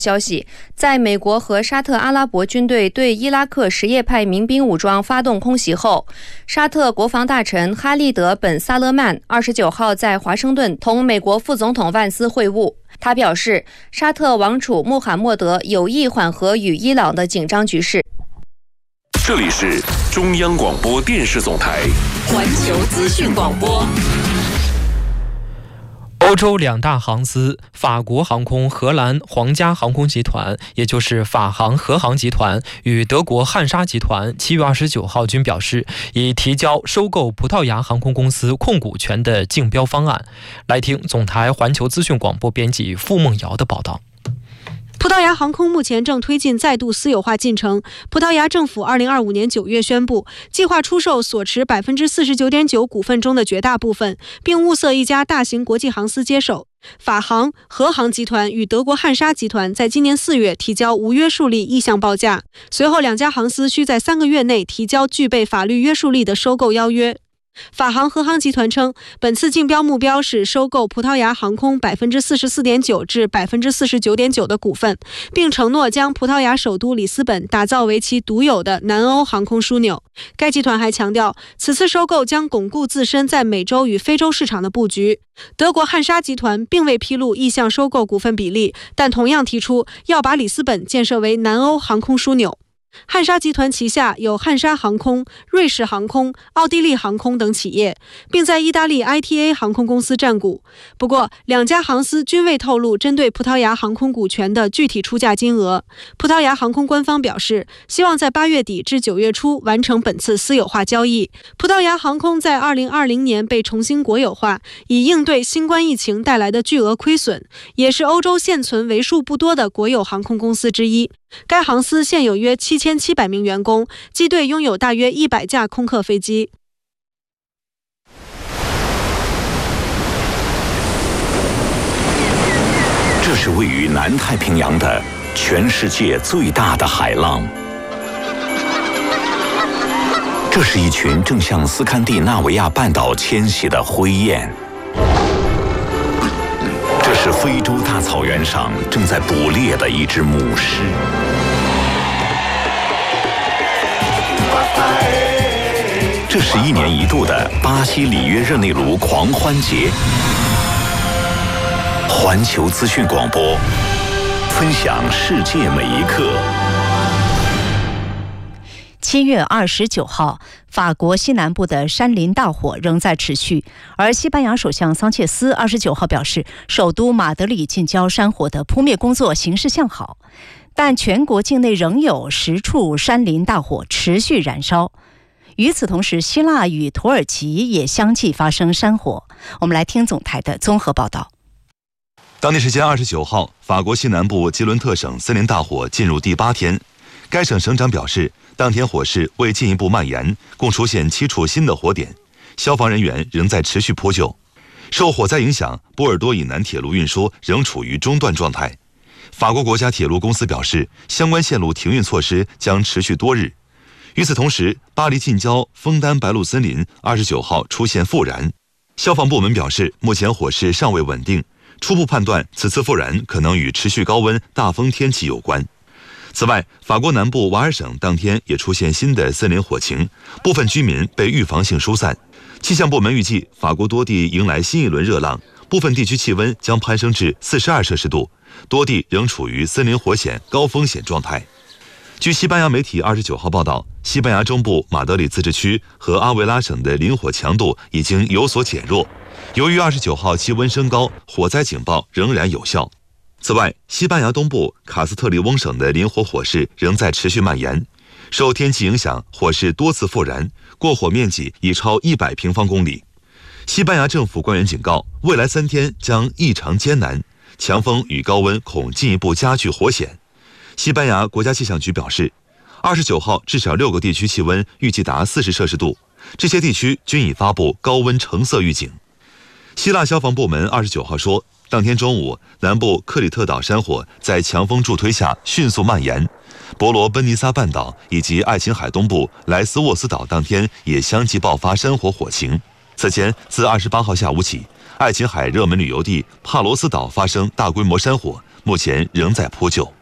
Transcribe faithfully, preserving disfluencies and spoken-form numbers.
消息，在美国和沙特阿拉伯军队对伊拉克什叶派民兵武装发动空袭后，沙特国防大臣哈利德·本·萨勒曼二十九号在华盛顿同美国副总统万斯会晤。他表示，沙特王储穆罕默德有意缓和与伊朗的紧张局势。 这里是中央广播电视总台环球资讯广播。 欧洲两大航司法国航空荷兰皇家航空集团，也就是法航荷航集团与德国汉莎集团七月二十九号均表示，已提交收购葡萄牙航空公司控股权的竞标方案。来听总台环球资讯广播编辑付梦瑶的报道。 葡萄牙航空目前正推进再度私有化进程。葡萄牙政府二零二五年九月宣布，计划出售所持百分之四十九点九股份中的绝大部分，并物色一家大型国际航司接手。法航、荷航集团与德国汉莎集团在今年四月提交无约束力意向报价，随后两家航司需在三个月内提交具备法律约束力的收购邀约。法航荷航集团称，本次竞标目标是收购葡萄牙航空百分之四十四点九至百分之四十九点九的股份，并承诺将葡萄牙首都里斯本打造为其独有的南欧航空枢纽。该集团还强调，此次收购将巩固自身在美洲与非洲市场的布局。德国汉莎集团并未披露意向收购股份比例，但同样提出要把里斯本建设为南欧航空枢纽。汉莎集团旗下有汉莎航空、瑞士航空、奥地利航空等企业，并在意大利 I T A 航空公司占股。不过，两家航司均未透露针对葡萄牙航空股权的具体出价金额。葡萄牙航空官方表示，希望在八月底至九月初完成本次私有化交易。葡萄牙航空在二零二零年被重新国有化，以应对新冠疫情带来的巨额亏损，也是欧洲现存为数不多的国有航空公司之一。该航司现有约七千七百名员工，机队拥有大约一百架空客飞机。 这是位于南太平洋的全世界最大的海浪。这是一群正向斯堪的纳维亚半岛迁徙的灰雁。这是非洲大草原上正在捕猎的一只母狮。这是一年一度的巴西里约热内卢狂欢节。环球资讯广播，分享世界每一刻。 七月二十九号，法国西南部的山林大火仍在持续，而西班牙首相桑切斯二十九号表示，首都马德里近郊山火的扑灭工作形势向好，但全国境内仍有十处山林大火持续燃烧。与此同时，希腊与土耳其也相继发生山火。我们来听总台的综合报道。 当地时间二十九号，法国西南部吉伦特省森林大火进入第八天。该省省长表示，当天火势未进一步蔓延，共出现七处新的火点，消防人员仍在持续扑救。受火灾影响，波尔多以南铁路运输仍处于中断状态。法国国家铁路公司表示，相关线路停运措施将持续多日。与此同时，巴黎近郊枫丹白露森林二十九号出现复燃，消防部门表示，目前火势尚未稳定，初步判断此次复燃可能与持续高温、大风天气有关。此外，法国南部瓦尔省当天也出现新的森林火情，部分居民被预防性疏散。气象部门预计，法国多地迎来新一轮热浪，部分地区气温将攀升至四十二摄氏度，多地仍处于森林火险高风险状态。据西班牙媒体二十九号报道，西班牙中部马德里自治区和阿维拉省的林火强度已经有所减弱。由于二十九号气温升高，火灾警报仍然有效。此外，西班牙东部卡斯特利翁省的林火火势仍在持续蔓延，受天气影响，火势多次复燃，过火面积已超一百平方公里。西班牙政府官员警告，未来三天将异常艰难，强风与高温恐进一步加剧火险。西班牙国家气象局表示，二十九号至少六个地区气温预计达四十摄氏度，这些地区均已发布高温橙色预警。希腊消防部门二十九号说，当天中午，南部克里特岛山火在强风助推下迅速蔓延，伯罗奔尼撒半岛以及爱琴海东部莱斯沃斯岛当天也相继爆发山火火情。此前，自二十八号下午起，爱琴海热门旅游地帕罗斯岛发生大规模山火， 目前仍在扑救。